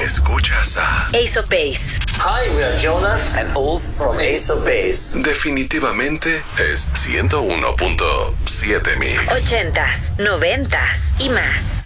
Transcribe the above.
Escuchas a Ace of Base. Hi, we are Jonas and Ulf from Ace of Base. Definitivamente es 101.7 Mix. 80s, 90s y más.